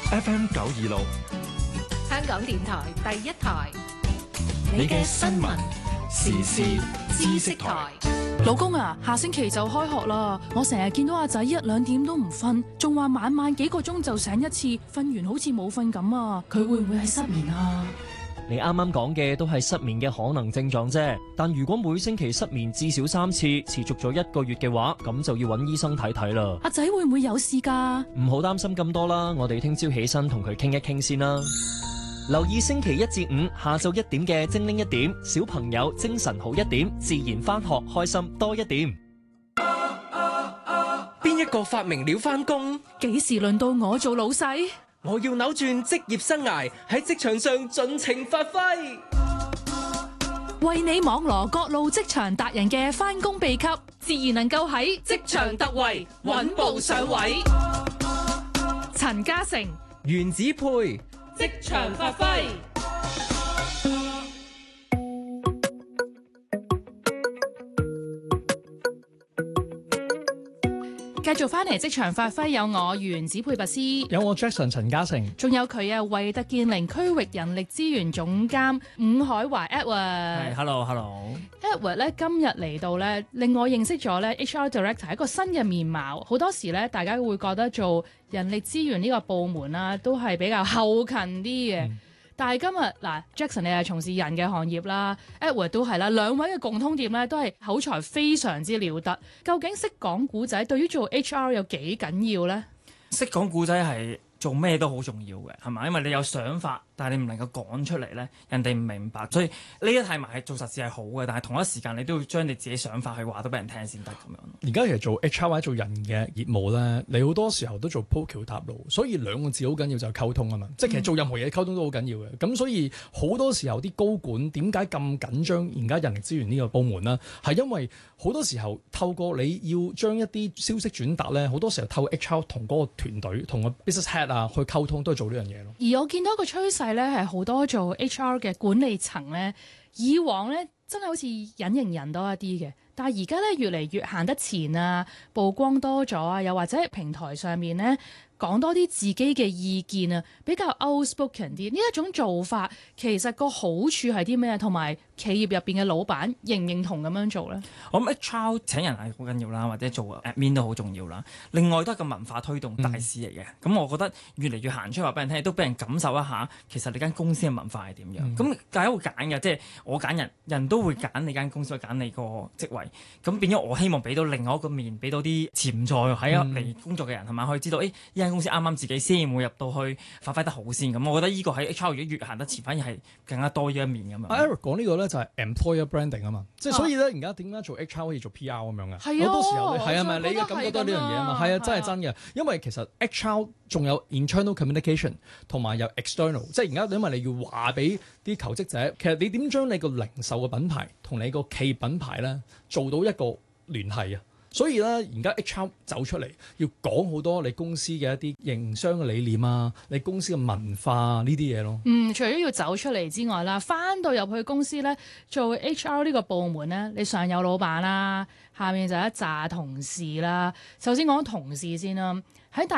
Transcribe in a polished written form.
FM 926， 香港電台第一台， 你嘅新聞時事知識台。 老公啊，下星期就開學啦，我成日見到阿仔1、2點都唔瞓，仲話晚晚幾個鐘就醒一次，瞓完好似冇瞓咁啊！佢會唔會係失眠啊？ 你啱啱講嘅都係失眠嘅可能症狀啫，但如果每星期失眠至少3次，持續咗1個月嘅話，咁就要揾醫生睇睇啦。 阿仔會唔會有事㗎？ 唔好擔心咁多啦，我哋聽朝起身同佢傾一傾先啦。留意星期1至5下晝1點嘅精靈1點，小朋友精神好1點，自然返學開心多1點。 邊一個發明了返工？ 幾時輪到我做老細？ 我要扭轉職業生涯，喺職場上盡情發揮。 為你網羅各路職場達人嘅返工秘笈，自然能夠喺職場突圍，穩步上位。陳嘉誠、 原子配職場發揮。繼續翻嚟職場發揮，有我原子配拔斯， 有我 Jackson 陳嘉誠， 仲有佢啊，惠特健靈區域人力資源總監伍海華 Edward。 係 hello。 Edward 咧今日嚟到咧，令我認識咗咧 HR Director 一個新嘅面貌。好多時咧，大家會覺得做人力資源呢個部門啦，都係比較後勤啲嘅。但係今日嗱 Jackson 你係從事人嘅行業啦 ，Edward 都係啦，兩位嘅共通點咧都係口才非常之了得。究竟識講古仔對於做 HR 有幾緊要咧？ 識講古仔係做咩都好重要嘅，係嘛？因為你有想法，但係你唔能夠講出嚟咧，人哋唔明白。所以呢一睇埋係做實事係好嘅，但係同一時間你都要將你自己想法去話到俾人聽先得咁樣。 而家其實做 HR 或者做人嘅業務咧，你好多時候都做鋪橋搭路，所以2個字好緊要就係溝通啊嘛。即係其實做任何嘢溝通都好緊要嘅。咁所以好多時候啲高管點解咁緊張而家人力資源呢個部門呢？係因為好多時候透過你要將一啲消息轉達咧，好多時候透過 HR 同嗰個團隊同個 business head 啊去溝通，都係做呢樣嘢咯。 而我見到一個趨勢咧，係好多做 HR 嘅管理層咧，以往咧真係好似隱形人多一啲嘅，但係而家咧越嚟越行得前啊，曝光多咗啊，又或者平台上面咧講多啲自己嘅意見啊，比較 outspoken 啲。呢一種做法其實個好處係啲咩？同埋企業入邊嘅老闆認唔認同咁樣做咧？ 我諗 HR 請人係好緊要啦，或者做 admin 都好重要啦。另外都係個文化推動大使嚟嘅。咁我覺得越嚟越行出話俾人聽，都俾人感受一下，其實你間公司嘅文化係點樣。咁大家會揀嘅，即係我揀人，人都會揀你間公司，揀你個職位。咁變咗我希望俾到另外一個面，俾到啲潛在喺嚟工作嘅人係咪可以知道，呢間公司啱啱自己先會入到去發揮得好先。咁我覺得呢個喺 HR 如果越行得前，反而係更加多呢一面咁樣。 Eric 講呢個咧就係 employer branding 啊嘛，即係所以咧而家點解做 HR 可以做 PR 咁樣嘅？ 係好多時候係啊，咪我你嘅感覺都係呢樣嘢啊嘛，係啊，真係真嘅。因為其實 HR 仲有 internal communication 同埋有 external， 即係而家因為你要話俾啲求職者，其實你點將你個零售嘅品牌同你個企業品牌咧做到一個聯繫啊？所以咧，而家 HR 走出嚟要講好多你公司嘅一啲營商嘅理念啊，你公司嘅文化呢啲嘢咯。 除咗要走出嚟之外啦，翻到入去公司咧做 HR 呢個部門咧，你上有老闆啦，下面就一紮同事啦。首先講同事先啦，喺大